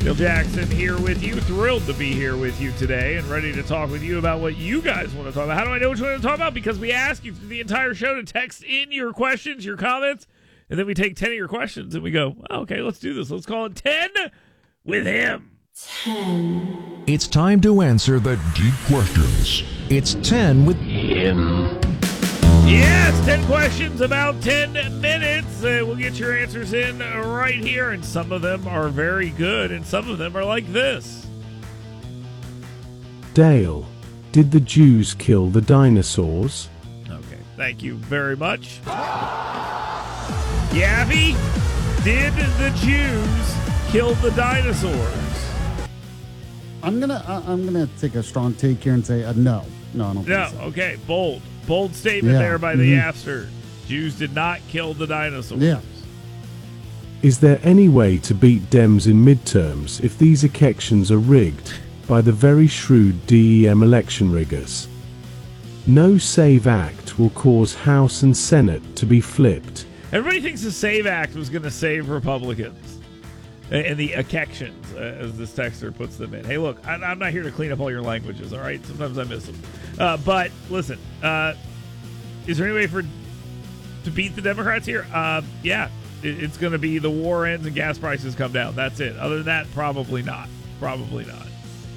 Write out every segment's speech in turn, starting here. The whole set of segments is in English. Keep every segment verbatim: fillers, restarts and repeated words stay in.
Dale Jackson here with you. Thrilled to be here with you today and ready to talk with you about what you guys want to talk about. How do I know what you want to talk about? Because we ask you through the entire show to text in your questions, your comments, and then we take ten of your questions and we go, oh, okay, let's do this. Let's call it ten with him. ten. It's time to answer the deep questions. It's ten with him. Yes, ten questions, about ten minutes. Uh, we'll get your answers in right here, and some of them are very good, and some of them are like this. Dale, did the Jews kill the dinosaurs? Okay, thank you very much. Yabby, did the Jews kill the dinosaurs? I'm gonna uh, I'm gonna take a strong take here and say uh, no, no, I don't. No, think so. okay, bold. Bold statement Yeah. there by the Mhm. Yapster. Jews did not kill the dinosaurs. Yeah. Is there any way to beat Dems in midterms if these elections are rigged by the very shrewd D E M election riggers? No SAVE Act will cause House and Senate to be flipped. Everybody thinks the SAVE Act was going to save Republicans. And the elections, uh, as this texter puts them in. Hey, look, I, I'm not here to clean up all your languages, all right? Sometimes I miss them. Uh, but, listen, uh, is there any way for to beat the Democrats here? Uh, yeah, it, it's going to be the war ends and gas prices come down. That's it. Other than that, probably not. Probably not.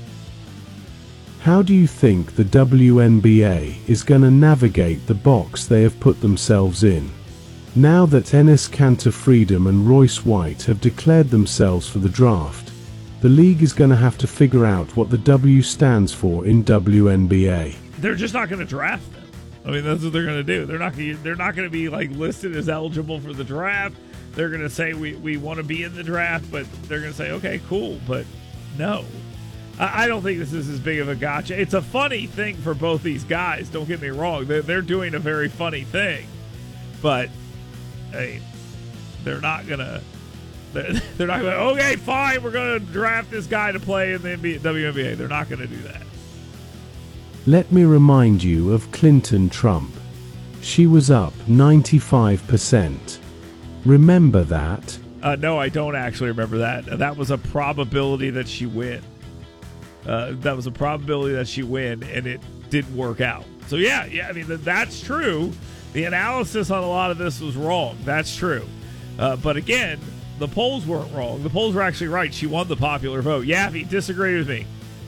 How do you think the W N B A is going to navigate the box they have put themselves in? Now that Enes Kanter Freedom and Royce White have declared themselves for the draft, the league is going to have to figure out what the W stands for in W N B A. They're just not going to draft them. I mean, that's what they're going to do. They're not gonna, they're not going to be like listed as eligible for the draft. They're going to say we, we want to be in the draft, but they're going to say, okay, cool, but no. I, I don't think this is as big of a gotcha. It's a funny thing for both these guys. Don't get me wrong. They're, they're doing a very funny thing, but hey, they're not going to. They're, they're not going to, okay, fine, we're going to draft this guy to play in the N B A, W N B A. They're not going to do that. Let me remind you of Clinton Trump. She was up ninety-five percent. Remember that? Uh, no, I don't actually remember that. That was a probability that she win. Uh, that was a probability that she win, and it didn't work out. So, yeah, yeah, I mean, that's true. The analysis on a lot of this was wrong. That's true. Uh, but again, the polls weren't wrong. The polls were actually right. She won the popular vote. Yaffe, disagree with me.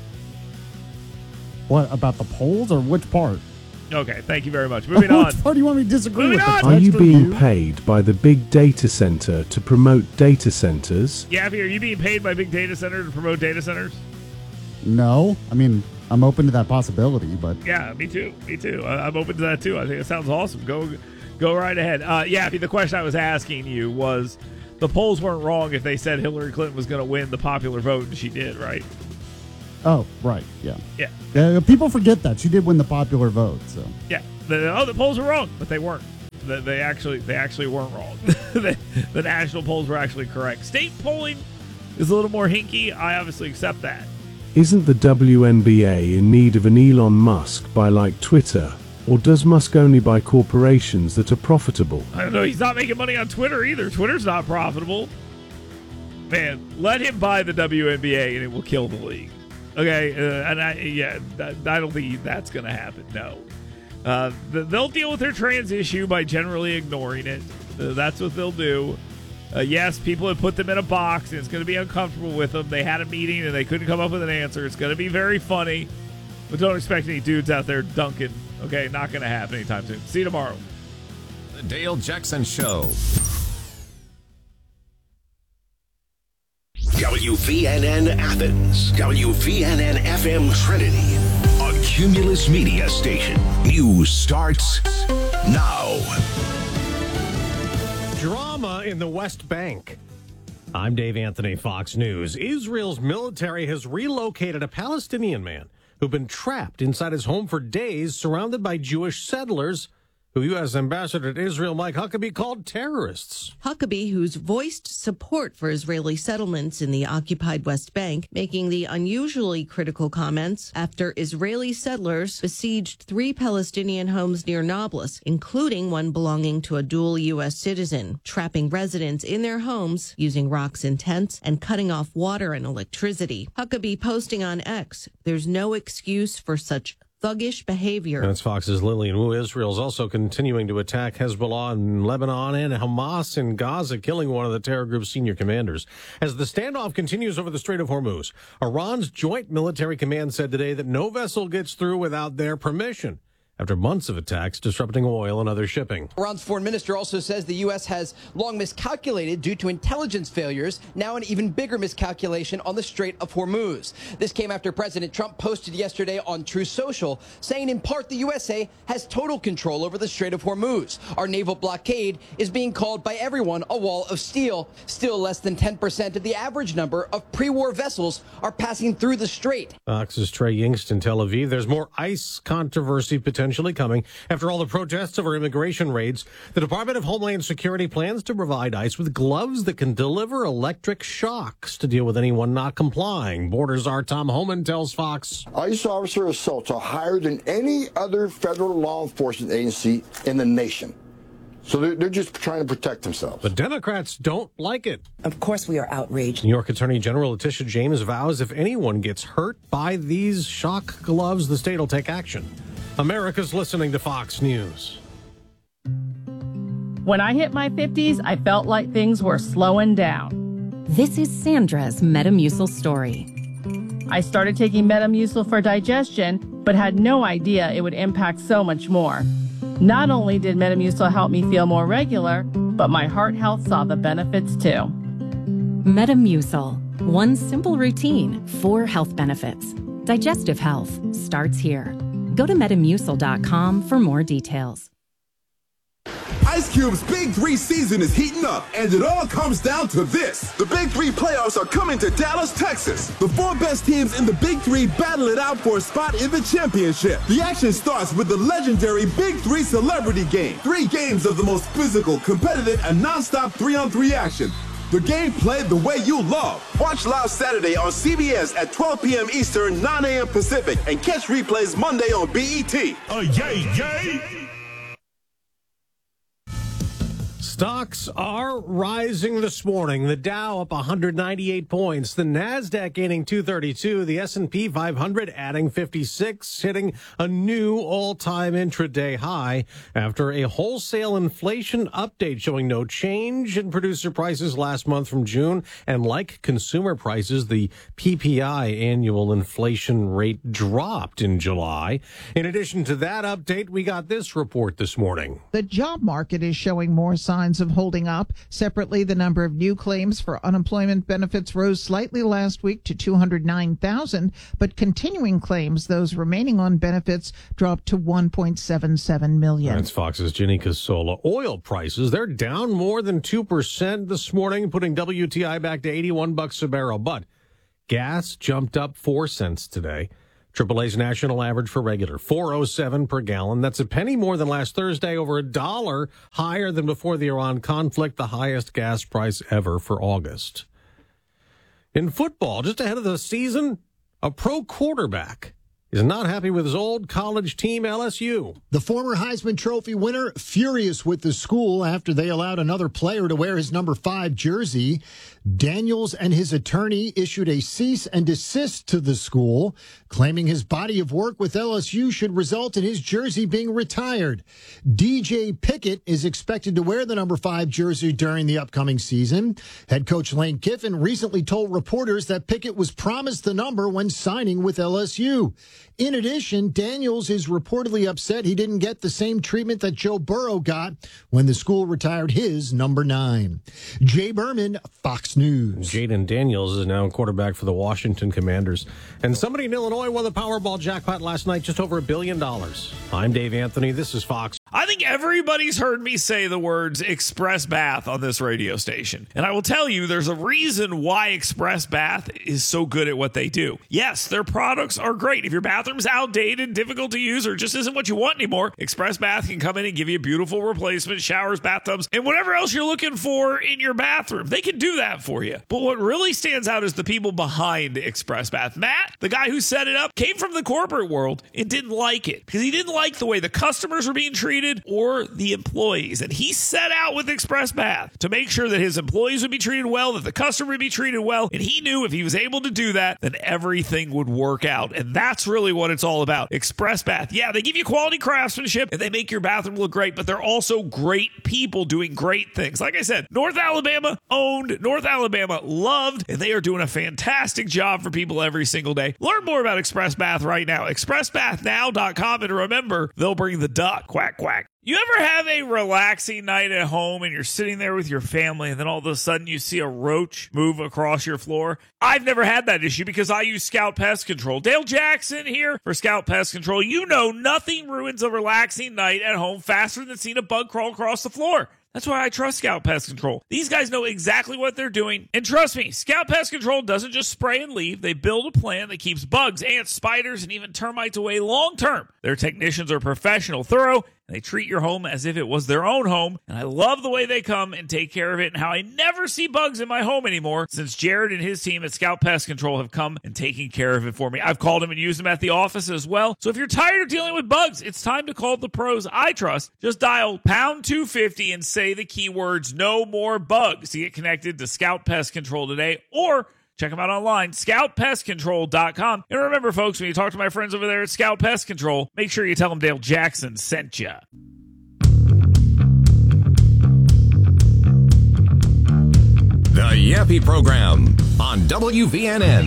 What about the polls or which part? Okay, thank you very much. Moving on. Which part do you want me to disagree Moving with? on. The Are you text being review? paid by the big data center to promote data centers? Yaffe, are you being paid by Big Data Center to promote data centers? No, I mean I'm open to that possibility, but Yeah, me too. Me too. I, I'm open to that too. I think it sounds awesome. Go, go right ahead. Uh, yeah, the question I was asking you was, the polls weren't wrong if they said Hillary Clinton was going to win the popular vote, and she did, right? oh right, yeah, Yeah, yeah. People forget that she did win the popular vote. So yeah. The, oh, the polls were wrong, but they weren't. The, they actually, they actually weren't wrong. the, the national polls were actually correct. State polling is a little more hinky. I obviously accept that. Isn't the W N B A in need of an Elon Musk buy like Twitter? Or does Musk only buy corporations that are profitable? I don't know. He's not making money on Twitter either. Twitter's not profitable. Man, let him buy the W N B A and it will kill the league. Okay, uh, and I yeah, I, I don't think that's going to happen. No, uh, they'll deal with their trans issue by generally ignoring it. Uh, that's what they'll do. Uh, yes, people have put them in a box, and it's going to be uncomfortable with them. They had a meeting and they couldn't come up with an answer. It's going to be very funny, but don't expect any dudes out there dunking. Okay, not going to happen anytime soon. See you tomorrow. The Dale Jackson Show. W V N N Athens, W V N N F M Trinity, a Cumulus Media station. News starts now. Drama in the West Bank. I'm Dave Anthony, Fox News. Israel's military has relocated a Palestinian man who'd been trapped inside his home for days, surrounded by Jewish settlers who U S. Ambassador to Israel Mike Huckabee called terrorists. Huckabee, who's voiced support for Israeli settlements in the occupied West Bank, making the unusually critical comments after Israeli settlers besieged three Palestinian homes near Nablus, including one belonging to a dual U S citizen, trapping residents in their homes using rocks and tents and cutting off water and electricity. Huckabee posting on X, "There's no excuse for such thuggish behavior." That's Fox's Lillian Wu. Israel's also continuing to attack Hezbollah in Lebanon and Hamas in Gaza, killing one of the terror group's senior commanders. As the standoff continues over the Strait of Hormuz, Iran's Joint Military Command said today that no vessel gets through without their permission, after months of attacks disrupting oil and other shipping. Iran's foreign minister also says the U S has long miscalculated due to intelligence failures, now an even bigger miscalculation on the Strait of Hormuz. This came after President Trump posted yesterday on Truth Social, saying in part the U S A has total control over the Strait of Hormuz. Our naval blockade is being called by everyone a wall of steel. Still less than ten percent of the average number of pre-war vessels are passing through the strait. Fox's Trey Yingst in Tel Aviv. There's more ICE controversy potentially coming after all the protests over immigration raids. The Department of Homeland Security plans to provide ICE with gloves that can deliver electric shocks to deal with anyone not complying. Borders are Tom Homan tells Fox. ICE officer assaults are higher than any other federal law enforcement agency in the nation. So they're, they're just trying to protect themselves. But Democrats don't like it. Of course we are outraged. New York Attorney General Letitia James vows if anyone gets hurt by these shock gloves, the state will take action. America's listening to Fox News. When I hit my fifties, I felt like things were slowing down. This is Sandra's Metamucil story. I started taking Metamucil for digestion, but had no idea it would impact so much more. Not only did Metamucil help me feel more regular, but my heart health saw the benefits too. Metamucil. One simple routine, four health benefits. Digestive health starts here. Go to Metamucil dot com for more details. Ice Cube's Big Three season is heating up, and it all comes down to this. The Big Three playoffs are coming to Dallas, Texas. The four best teams in the Big Three battle it out for a spot in the championship. The action starts with the legendary Big Three Celebrity Game. Three games of the most physical, competitive, and non-stop three-on-three action. The game played the way you love. Watch live Saturday on C B S at twelve p.m. Eastern, nine a.m. Pacific, and catch replays Monday on B E T. Oh, yay, yay! Stocks are rising this morning. The Dow up one hundred ninety-eight points. The Nasdaq gaining two thirty-two. The S and P five hundred adding fifty-six, hitting a new all-time intraday high after a wholesale inflation update showing no change in producer prices last month from June. And like consumer prices, the P P I annual inflation rate dropped in July. In addition to that update, we got this report this morning. The job market is showing more signs of holding up. Separately, the number of new claims for unemployment benefits rose slightly last week to two hundred nine thousand, but continuing claims, those remaining on benefits, dropped to one point seven seven million. That's Fox's Ginny Casola. Oil prices, they're down more than two percent this morning, putting W T I back to eighty-one bucks a barrel. But gas jumped up four cents today. triple A's national average for regular, four oh seven per gallon. That's a penny more than last Thursday, over a dollar higher than before the Iran conflict, the highest gas price ever for August. In football, just ahead of the season, a pro quarterback is not happy with his old college team, L S U. The former Heisman Trophy winner furious with the school after they allowed another player to wear his number five jersey. Daniels and his attorney issued a cease and desist to the school, claiming his body of work with L S U should result in his jersey being retired. D J Pickett is expected to wear the number five jersey during the upcoming season. Head coach Lane Kiffin recently told reporters that Pickett was promised the number when signing with L S U. In addition, Daniels is reportedly upset he didn't get the same treatment that Joe Burrow got when the school retired his number nine. Jay Berman, Fox News. Jaden Daniels is now quarterback for the Washington Commanders. And somebody in Illinois won the Powerball jackpot last night, just over a billion dollars. I'm Dave Anthony. This is Fox. I think everybody's heard me say the words Express Bath on this radio station. And I will tell you, there's a reason why Express Bath is so good at what they do. Yes, their products are great. If your bathroom's outdated, difficult to use, or just isn't what you want anymore, Express Bath can come in and give you a beautiful replacement, showers, bathtubs, and whatever else you're looking for in your bathroom. They can do that for you. But what really stands out is the people behind Express Bath. Matt, the guy who set it up, came from the corporate world and didn't like it because he didn't like the way the customers were being treated or the employees. And he set out with Express Bath to make sure that his employees would be treated well, that the customer would be treated well. And he knew if he was able to do that, then everything would work out. And that's really what it's all about. Express Bath. Yeah, they give you quality craftsmanship and they make your bathroom look great, but they're also great people doing great things. Like I said, North Alabama owned, North Alabama loved, and they are doing a fantastic job for people every single day. Learn more about Express Bath right now. express bath now dot com. And remember, they'll bring the duck. Quack, quack. You ever have a relaxing night at home and you're sitting there with your family and then all of a sudden you see a roach move across your floor? I've never had that issue because I use Scout Pest Control. Dale Jackson here for Scout Pest Control. You know nothing ruins a relaxing night at home faster than seeing a bug crawl across the floor. That's why I trust Scout Pest Control. These guys know exactly what they're doing. And trust me, Scout Pest Control doesn't just spray and leave. They build a plan that keeps bugs, ants, spiders, and even termites away long term. Their technicians are professional, thorough, and they treat your home as if it was their own home. And I love the way they come and take care of it and how I never see bugs in my home anymore since Jared and his team at Scout Pest Control have come and taken care of it for me. I've called them and used them at the office as well. So if you're tired of dealing with bugs, it's time to call the pros I trust. Just dial pound two fifty and say the keywords no more bugs to get connected to Scout Pest Control today, or check them out online, scout pest control dot com. And remember, folks, when you talk to my friends over there at Scout Pest Control, make sure you tell them Dale Jackson sent you. The Yappy Program on W V N N.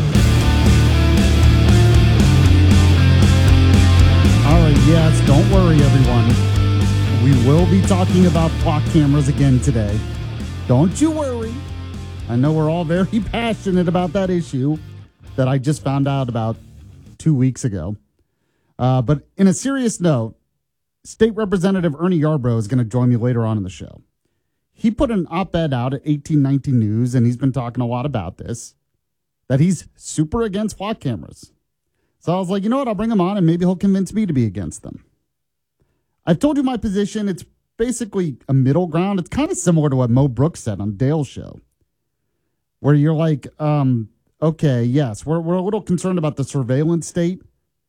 All right, yes, don't worry, everyone. We will be talking about clock cameras again today. Don't you worry. I know we're all very passionate about that issue that I just found out about two weeks ago. Uh, but in a serious note, State Representative Ernie Yarbrough is going to join me later on in the show. He put an op-ed out at eighteen nineteen News, and he's been talking a lot about this, that he's super against clock cameras. So I was like, you know what, I'll bring him on, and maybe he'll convince me to be against them. I've told you my position. It's basically a middle ground. It's kind of similar to what Mo Brooks said on Dale's show, where you're like, um, okay, yes, we're we're a little concerned about the surveillance state.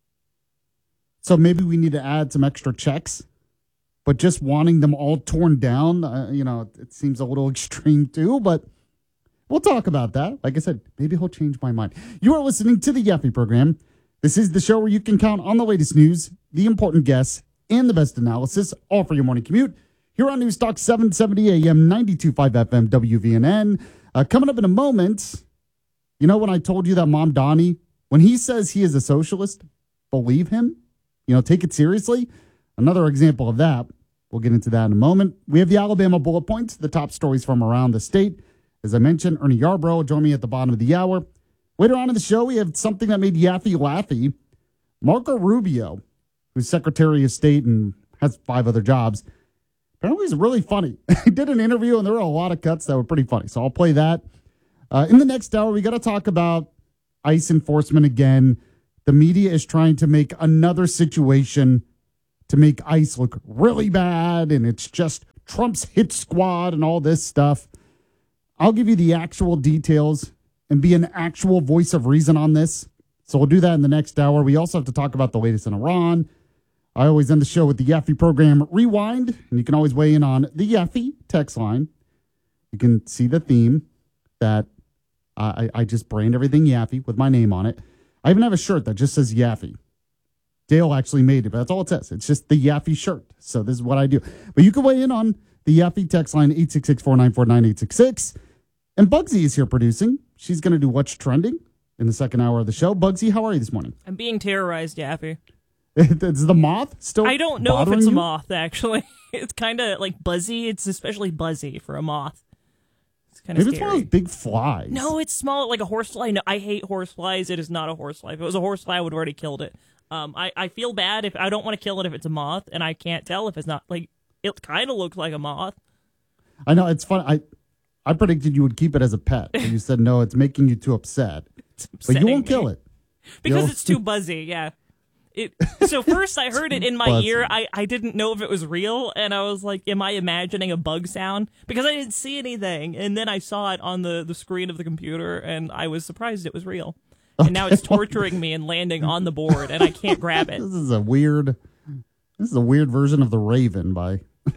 So maybe we need to add some extra checks. But just wanting them all torn down, uh, you know, it seems a little extreme too. But we'll talk about that. Like I said, maybe he'll change my mind. You are listening to the Yappy Program. This is the show where you can count on the latest news, the important guests, and the best analysis, all for your morning commute. Here on News Talk seven seventy A M, ninety-two point five F M, W V N N. Uh, coming up in a moment, you know when I told you that Mom Donnie, when he says he is a socialist, believe him? You know, take it seriously? Another example of that. We'll get into that in a moment. We have the Alabama bullet points, the top stories from around the state. As I mentioned, Ernie Yarbrough will join me at the bottom of the hour. Later on in the show, we have something that made Yaffy laughy. Marco Rubio, who's Secretary of State and has five other jobs, apparently he's really funny. He did an interview, and there were a lot of cuts that were pretty funny. So I'll play that. Uh, in the next hour, we got to talk about ICE enforcement again. The media is trying to make another situation to make ICE look really bad, and it's just Trump's hit squad and all this stuff. I'll give you the actual details and be an actual voice of reason on this. So we'll do that in the next hour. We also have to talk about the latest in Iran. I always end the show with the Yaffy Program Rewind, and you can always weigh in on the Yaffy text line. You can see the theme that I, I just brand everything Yaffy with my name on it. I even have a shirt that just says Yaffy. Dale actually made it, but that's all it says. It's just the Yaffy shirt. So this is what I do. But you can weigh in on the Yaffy text line, eight six six, four nine four, nine eight six six. And Bugsy is here producing. She's going to do What's Trending in the second hour of the show. Bugsy, how are you this morning? I'm being terrorized, Yaffy. Is the moth still I don't know if it's you? a moth, actually. It's kind of like buzzy. It's especially buzzy for a moth. It's kind of Maybe scary. it's one of those big flies. No, it's small, like a horsefly. No, I hate horseflies. It is not a horsefly. If it was a horsefly, I would have already killed it. Um, I, I feel bad if I don't want to kill it if it's a moth, and I can't tell if it's not. Like, it kind of looks like a moth. I know, it's fun. I I predicted you would keep it as a pet. But you said, no, it's making you too upset. But you won't me. kill it. Because You'll- it's too buzzy, yeah. It, so first I heard it in my buzzy. ear. I, I didn't know if it was real, and I was like, am I imagining a bug sound? Because I didn't see anything, and then I saw it on the, the screen of the computer, and I was surprised it was real. And now it's torturing me and landing on the board, and I can't grab it. This is a weird, this is a weird version of The Raven by...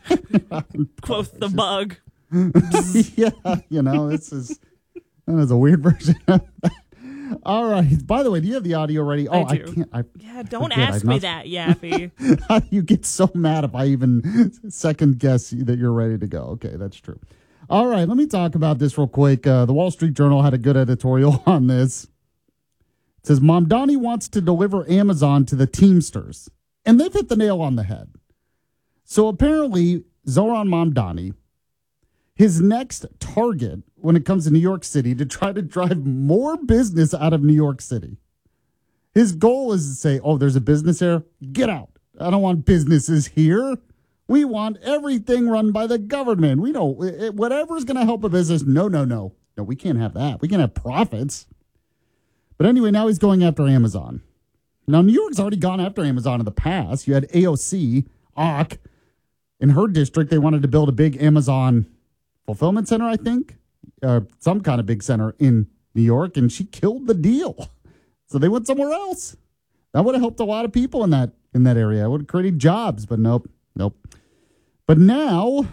Quoth the bug. Yeah, you know, this is, that is a weird version of that. All right. By the way, do you have the audio ready? Oh, I I, do. can't. I, Yeah, don't forget, ask I'm me not- that, Yaffee. You get so mad if I even second guess that you're ready to go. Okay, that's true. All right, let me talk about this real quick. Uh, the Wall Street Journal had a good editorial on this. It says, Mamdani wants to deliver Amazon to the Teamsters. And they've hit the nail on the head. So apparently, Zoran Mamdani, his next target when it comes to New York City to try to drive more business out of New York City. His goal is to say, oh, there's a business here? Get out. I don't want businesses here. We want everything run by the government. We don't, whatever's going to help a business. No, no, no. No, we can't have that. We can't have profits. But anyway, now he's going after Amazon. Now, New York's already gone after Amazon in the past. You had A O C, A C. In her district, they wanted to build a big Amazon fulfillment center, I think. Uh, some kind of big center in New York, and she killed the deal. So they went somewhere else. That would have helped a lot of people in that in that area. It would have created jobs, but nope, nope. But now,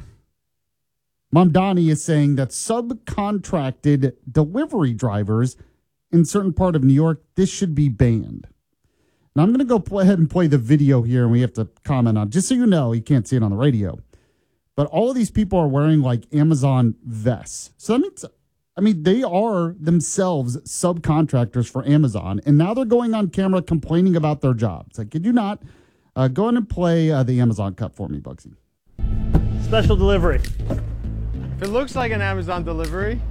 Mamdani is saying that subcontracted delivery drivers in certain part of New York, this should be banned. Now, I'm going to go play ahead and play the video here, and we have to comment on, just so you know, you can't see it on the radio. But all of these people are wearing, like, Amazon vests. So that means, I mean, they are themselves subcontractors for Amazon, and now they're going on camera complaining about their jobs. I kid you not. Uh, go ahead and play uh, the Amazon cut for me, Bugsy. Special delivery. If it looks like an Amazon delivery,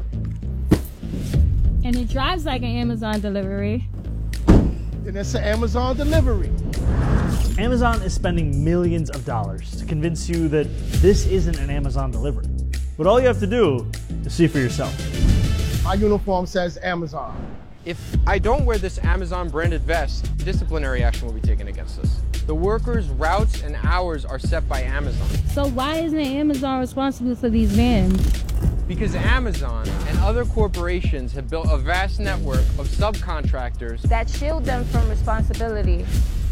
and it drives like an Amazon delivery, then it's an Amazon delivery. Amazon is spending millions of dollars to convince you that this isn't an Amazon delivery. But all you have to do is see for yourself. My uniform says Amazon. If I don't wear this Amazon branded vest, disciplinary action will be taken against us. The workers' routes and hours are set by Amazon. so why isn't Amazon responsible for these vans? Because Amazon and other corporations have built a vast network of subcontractors That shield them from responsibility.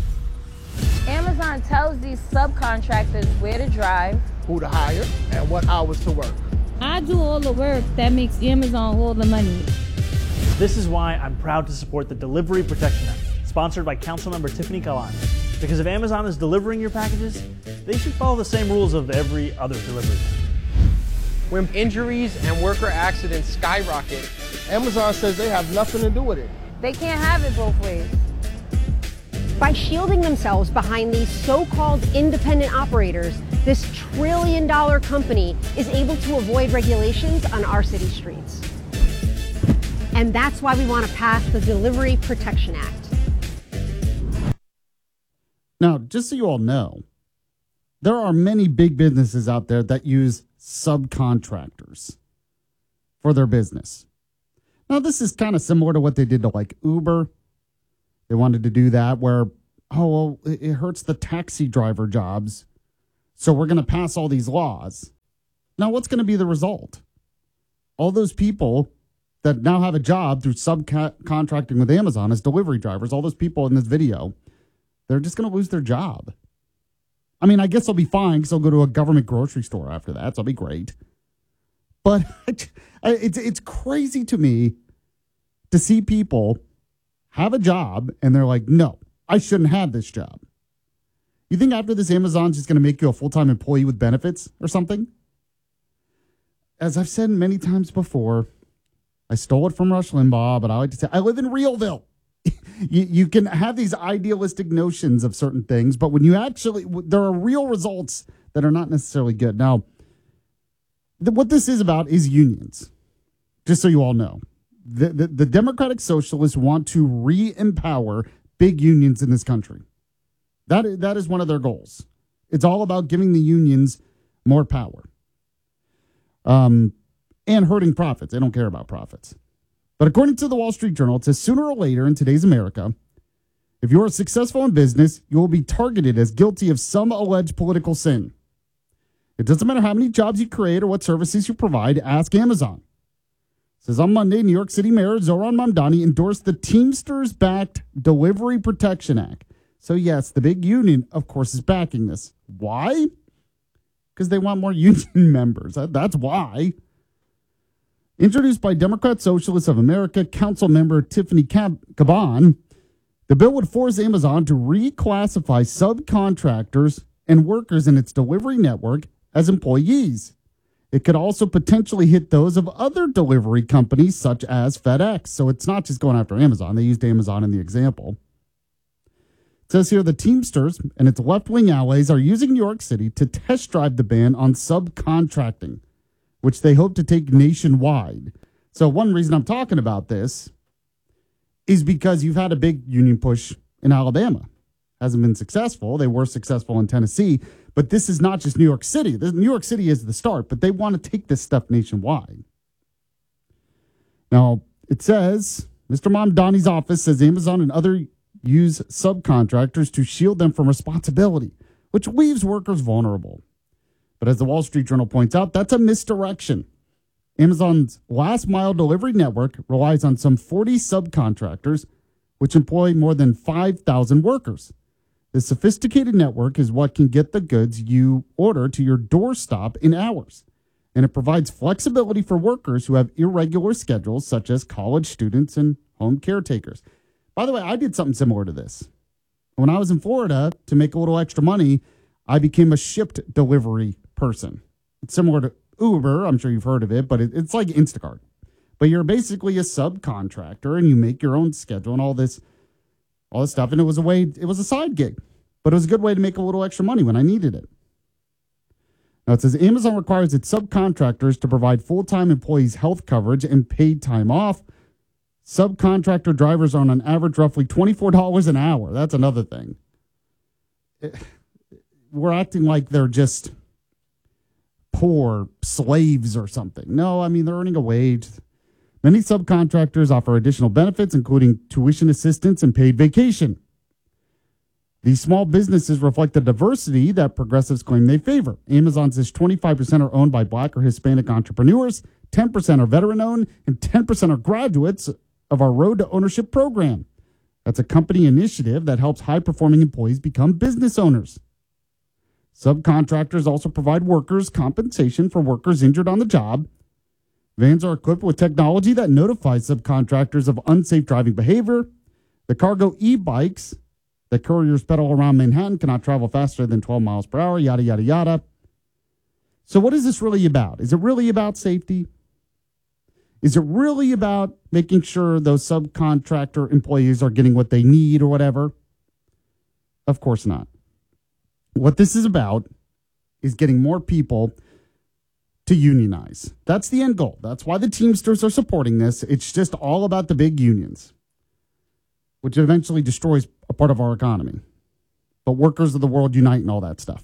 Amazon tells these subcontractors where to drive, Who to hire and what hours to work. I do all the work that makes Amazon all the money. This is why I'm proud to support the Delivery Protection Act, sponsored by Councilmember Tiffany Kalan. Because if Amazon is delivering your packages, they should follow the same rules of every other delivery. when injuries and worker accidents skyrocket. Amazon says they have nothing to do with it. They can't have it both ways. By shielding themselves behind these so-called independent operators, this trillion dollar company is able to avoid regulations on our city streets. And that's why we want to pass the Delivery Protection Act. Now, just so you all know, there are many big businesses out there that use subcontractors for their business. Now, this is kind of similar to what they did to like Uber. They wanted to do that where, oh, well, it hurts the taxi driver jobs, so we're going to pass all these laws. Now, what's going to be the result? All those people that now have a job through subcontracting with Amazon as delivery drivers, all those people in this video, they're just going to lose their job. I mean, I guess they'll be fine because they'll go to a government grocery store after that, so it'll be great. But it's it's crazy to me to see people have a job and they're like, no, I shouldn't have this job. You think after this, Amazon's just going to make you a full-time employee with benefits or something? As I've said many times before, I stole it from Rush Limbaugh, but I like to say I live in Realville. you, you can have these idealistic notions of certain things, but when you actually, there are real results that are not necessarily good. Now, th- what this is about is unions, just so you all know. The, the, the Democratic Socialists want to re-empower big unions in this country. That is, that is one of their goals. It's all about giving the unions more power um, and hurting profits. They don't care about profits. But according to the Wall Street Journal, it says sooner or later in today's America, if you are successful in business, you will be targeted as guilty of some alleged political sin. It doesn't matter how many jobs you create or what services you provide. Ask Amazon. It says on Monday, New York City Mayor Zohran Mamdani endorsed the Teamsters-backed Delivery Protection Act. So yes, the big union, of course, is backing this. Why? Because they want more union members. That's why. Introduced by Democrat Socialists of America Council member Tiffany Caban, the bill would force Amazon to reclassify subcontractors and workers in its delivery network as employees. It could also potentially hit those of other delivery companies such as FedEx. So it's not just going after Amazon. They used Amazon in the example. It says here the Teamsters and its left-wing allies are using New York City to test drive the ban on subcontracting, which they hope to take nationwide. So one reason I'm talking about this is because you've had a big union push in Alabama. Hasn't been successful. They were successful in Tennessee, but this is not just New York City. This, New York City is the start, but they want to take this stuff nationwide. Now, it says, Mister Mamdani's office says Amazon and other use subcontractors to shield them from responsibility, which leaves workers vulnerable. But as the Wall Street Journal points out, that's a misdirection. Amazon's last mile delivery network relies on some forty subcontractors, which employ more than five thousand workers. This sophisticated network is what can get the goods you order to your doorstep in hours. And it provides flexibility for workers who have irregular schedules, such as college students and home caretakers. By the way, I did something similar to this. When I was in Florida, to make a little extra money, I became a shipped delivery person. It's similar to Uber. I'm sure you've heard of it, but it, it's like Instacart. But you're basically a subcontractor and you make your own schedule and all this, all this stuff. And it was a way, it was a side gig, but it was a good way to make a little extra money when I needed it. Now it says Amazon requires its subcontractors to provide full-time employees health coverage and paid time off. Subcontractor drivers are on an average roughly twenty-four dollars an hour. That's another thing. It, we're acting like they're just poor slaves or something. No, I mean, they're earning a wage. Many subcontractors offer additional benefits, including tuition assistance and paid vacation. These small businesses reflect the diversity that progressives claim they favor. Amazon says twenty-five percent are owned by Black or Hispanic entrepreneurs, ten percent are veteran-owned, and ten percent are graduates of our Road to Ownership program. That's a company initiative that helps high-performing employees become business owners. Subcontractors also provide workers compensation for workers injured on the job. Vans are equipped with technology that notifies subcontractors of unsafe driving behavior. The cargo e-bikes that couriers pedal around Manhattan cannot travel faster than twelve miles per hour, yada, yada, yada. So what is this really about? Is it really about safety? Is it really about making sure those subcontractor employees are getting what they need or whatever? Of course not. What this is about is getting more people to unionize. That's the end goal. That's why the Teamsters are supporting this. It's just all about the big unions, which eventually destroys a part of our economy. But workers of the world unite and all that stuff.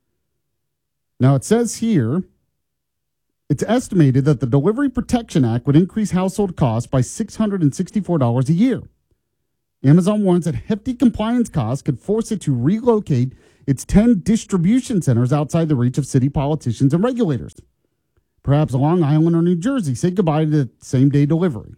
Now, it says here, it's estimated that the Delivery Protection Act would increase household costs by six hundred sixty-four dollars a year. Amazon warns that hefty compliance costs could force it to relocate its ten distribution centers outside the reach of city politicians and regulators. Perhaps Long Island or New Jersey say goodbye to same-day delivery.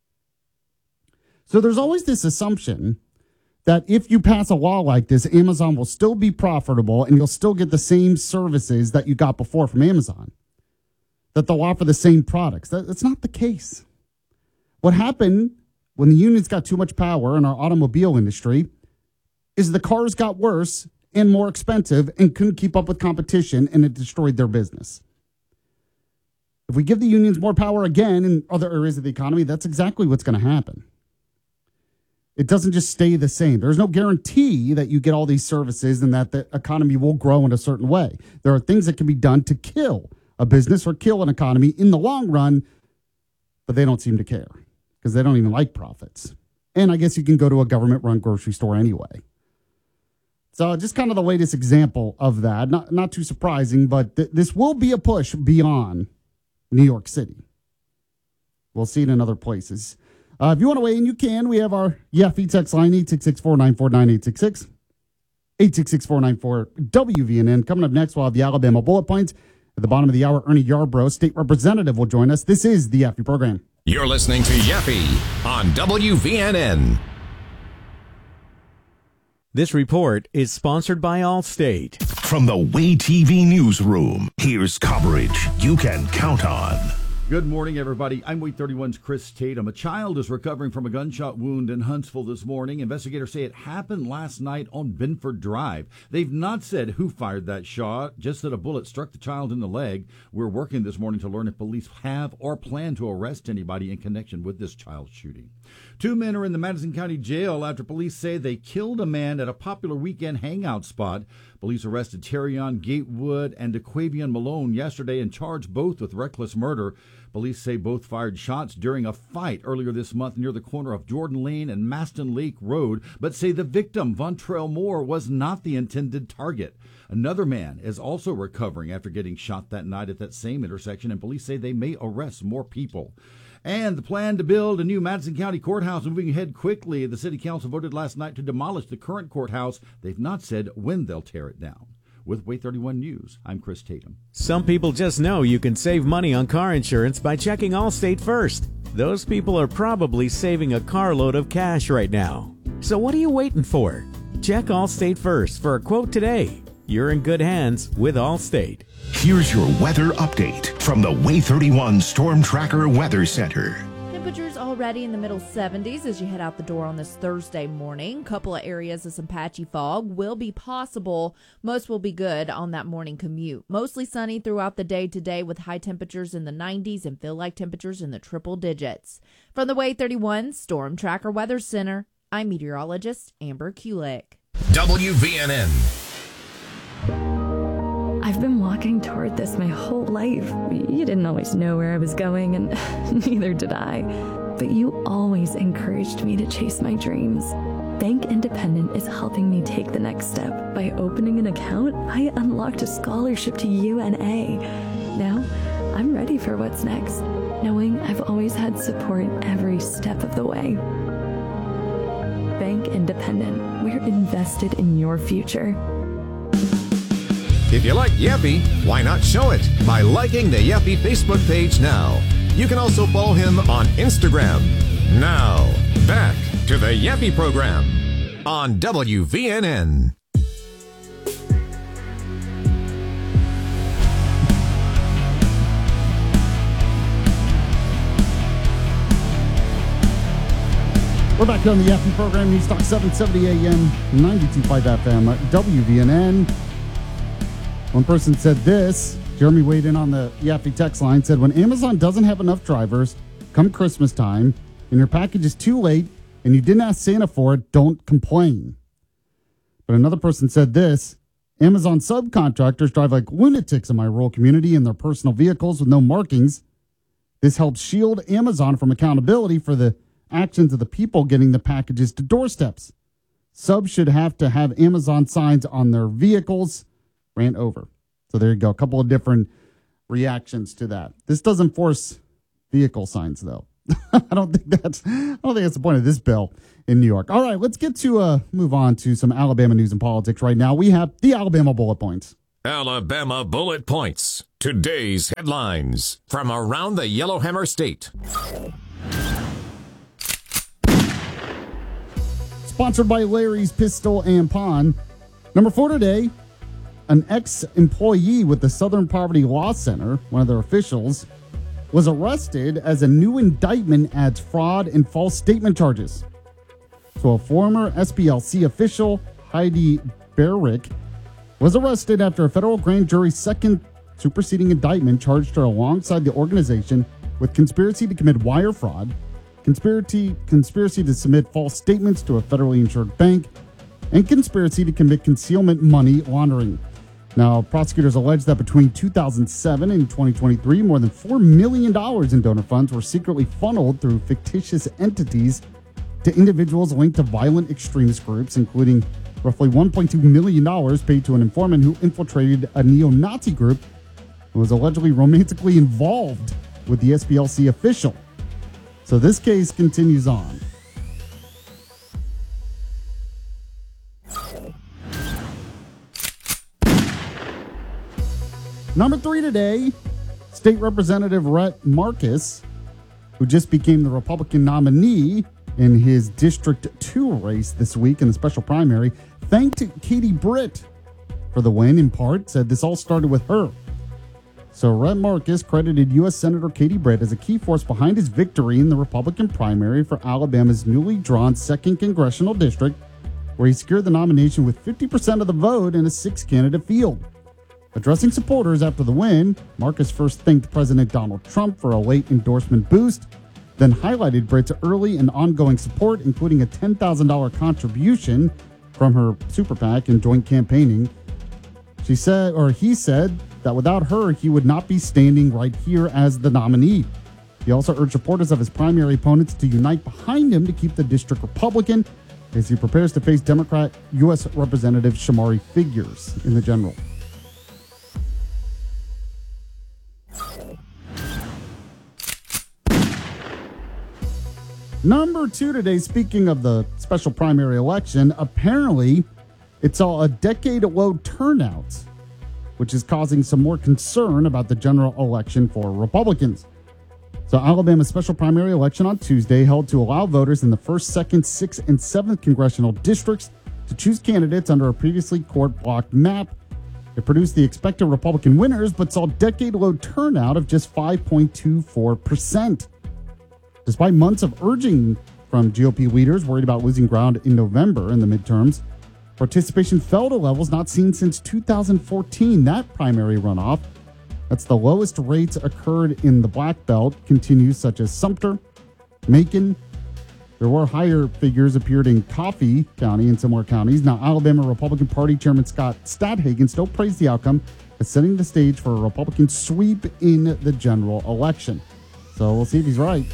So there's always this assumption that if you pass a law like this, Amazon will still be profitable and you'll still get the same services that you got before from Amazon, that they'll offer the same products. That, that's not the case. What happened when the unions got too much power in our automobile industry is the cars got worse and more expensive and couldn't keep up with competition, and it destroyed their business. If we give the unions more power again in other areas of the economy, that's exactly what's going to happen. It doesn't just stay the same. There's no guarantee that you get all these services and that the economy will grow in a certain way. There are things that can be done to kill a business or kill an economy in the long run, but they don't seem to care because they don't even like profits. And I guess you can go to a government-run grocery store anyway. So just kind of the latest example of that. Not not too surprising, but th- this will be a push beyond New York City. We'll see it in other places. Uh, if you want to weigh in, you can. We have our Yaffe text line, eight six six, four nine four, nine eight six six. eight six six, four nine four, W V N N. Coming up next, we'll have the Alabama Bullet Points. At the bottom of the hour, Ernie Yarbrough, state representative, will join us. This is the Yaffe program. You're listening to Yaffe on W V N N. This report is sponsored by Allstate. From the Way T V newsroom, here's coverage you can count on. Good morning, everybody. I'm Way thirty-one's Chris Tatum. A child is recovering from a gunshot wound in Huntsville this morning. Investigators say it happened last night on Benford Drive. They've not said who fired that shot, just that a bullet struck the child in the leg. We're working this morning to learn if police have or plan to arrest anybody in connection with this child shooting. Two men are in the Madison County Jail after police say they killed a man at a popular weekend hangout spot. Police arrested Terrion Gatewood and DeQuavion Malone yesterday and charged both with reckless murder. Police say both fired shots during a fight earlier this month near the corner of Jordan Lane and Maston Lake Road, but say the victim, Vontrell Moore, was not the intended target. Another man is also recovering after getting shot that night at that same intersection, and police say they may arrest more people. And the plan to build a new Madison County courthouse moving ahead quickly. The city council voted last night to demolish the current courthouse. They've not said when they'll tear it down. With Way thirty-one News, I'm Chris Tatum. Some people just know you can save money on car insurance by checking Allstate first. Those people are probably saving a carload of cash right now. So what are you waiting for? Check Allstate first for a quote today. You're in good hands with Allstate. Here's your weather update from the Way thirty-one Storm Tracker Weather Center. Temperatures already in the middle seventies as you head out the door on this Thursday morning. Couple of areas of some patchy fog will be possible. Most will be good on that morning commute. Mostly sunny throughout the day today with high temperatures in the nineties and feel like temperatures in the triple digits. From the Way thirty-one Storm Tracker Weather Center, I'm meteorologist Amber Kulik. W V N N. I've been walking toward this my whole life. You didn't always know where I was going, and neither did I. But you always encouraged me to chase my dreams. Bank Independent is helping me take the next step. By opening an account, I unlocked a scholarship to U N A. Now, I'm ready for what's next, knowing I've always had support every step of the way. Bank Independent, we're invested in your future. If you like Yaffe, why not show it by liking the Yaffe Facebook page now? You can also follow him on Instagram. Now, back to the Yaffe program on W V N N. We're back on the Yaffe program, News Talk seven seventy A M, ninety-two point five F M, W V N N. One person said this. Jeremy weighed in on the Yaffe text line, said, when Amazon doesn't have enough drivers come Christmas time and your package is too late and you didn't ask Santa for it, don't complain. But another person said this. Amazon subcontractors drive like lunatics in my rural community in their personal vehicles with no markings. This helps shield Amazon from accountability for the actions of the people getting the packages to doorsteps. Subs should have to have Amazon signs on their vehicles. Rant over. So there you go. A couple of different reactions to that. This doesn't force vehicle signs, though. I don't think that's. I don't think that's the point of this bill in New York. All right, let's get to uh, move on to some Alabama news and politics. Right now, we have the Alabama bullet points. Alabama bullet points. Today's headlines from around the Yellowhammer State. Sponsored by Larry's Pistol and Pawn. Number four today. An ex-employee with the Southern Poverty Law Center, one of their officials, was arrested as a new indictment adds fraud and false statement charges. So a former S P L C official, Heidi Berrick, was arrested after a federal grand jury's second superseding indictment charged her alongside the organization with conspiracy to commit wire fraud, conspiracy, conspiracy to submit false statements to a federally insured bank, and conspiracy to commit concealment money laundering. Now, prosecutors allege that between two thousand seven and twenty twenty-three, more than four million dollars in donor funds were secretly funneled through fictitious entities to individuals linked to violent extremist groups, including roughly one point two million dollars paid to an informant who infiltrated a neo-Nazi group who was allegedly romantically involved with the S P L C official. So this case continues on. Number three today, State Representative Rhett Marcus, who just became the Republican nominee in his District two race this week in the special primary, thanked Katie Britt for the win, in part, said this all started with her. So Rhett Marcus credited U S Senator Katie Britt as a key force behind his victory in the Republican primary for Alabama's newly drawn second congressional district, where he secured the nomination with fifty percent of the vote in a six-candidate field. Addressing supporters after the win, Marcus first thanked President Donald Trump for a late endorsement boost, then highlighted Britt's early and ongoing support, including a ten thousand dollars contribution from her super PAC and joint campaigning. She said, or he said, that without her, he would not be standing right here as the nominee. He also urged supporters of his primary opponents to unite behind him to keep the district Republican as he prepares to face Democrat U S Representative Shamari Figures in the general. Number two today, speaking of the special primary election, apparently it saw a decade-low turnout, which is causing some more concern about the general election for Republicans. So Alabama's special primary election on Tuesday held to allow voters in the first, second, sixth, and seventh congressional districts to choose candidates under a previously court-blocked map. It produced the expected Republican winners, but saw decade-low turnout of just five point two four percent. Despite months of urging from G O P leaders worried about losing ground in November in the midterms, participation fell to levels not seen since two thousand fourteen, that primary runoff. That's the lowest rates occurred in the Black Belt, continues such as Sumter, Macon. There were higher figures appeared in Coffee County and similar counties. Now, Alabama Republican Party Chairman Scott Stadhagen still praised the outcome as setting the stage for a Republican sweep in the general election. So we'll see if he's right.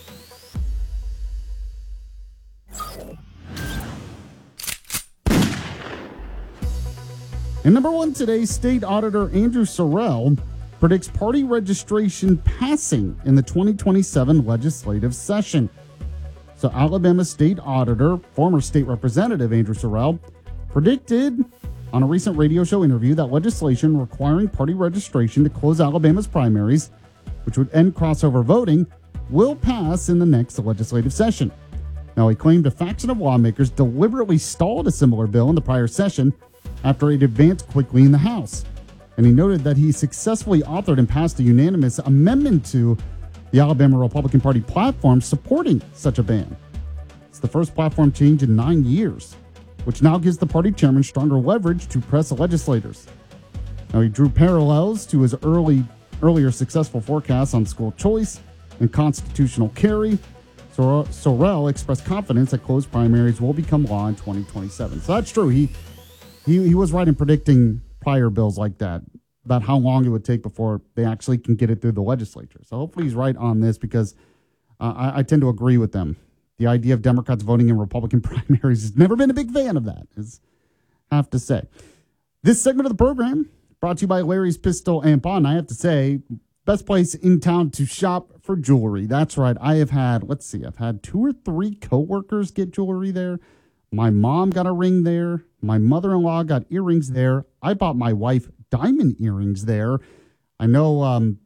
And number one today, State Auditor Andrew Sorrell predicts party registration passing in the twenty twenty-seven legislative session. So Alabama State Auditor, former State Representative Andrew Sorrell, predicted on a recent radio show interview that legislation requiring party registration to close Alabama's primaries, which would end crossover voting, will pass in the next legislative session. Now, he claimed a faction of lawmakers deliberately stalled a similar bill in the prior session after it advanced quickly in the House. And he noted that he successfully authored and passed a unanimous amendment to the Alabama Republican Party platform supporting such a ban. It's the first platform change in nine years, which now gives the party chairman stronger leverage to press legislators. Now, he drew parallels to his early, earlier successful forecasts on school choice and constitutional carry. Sor- Sorrell expressed confidence that closed primaries will become law in twenty twenty-seven. So that's true. He He, he was right in predicting prior bills like that, about how long it would take before they actually can get it through the legislature. So hopefully he's right on this, because uh, I, I tend to agree with them. The idea of Democrats voting in Republican primaries has never been a big fan of that, is I have to say. This segment of the program brought to you by Larry's Pistol and Pawn. I have to say, best place in town to shop for jewelry. That's right. I have had, let's see, I've had two or three coworkers get jewelry there. My mom got a ring there. My mother-in-law got earrings there. I bought my wife diamond earrings there. I know um,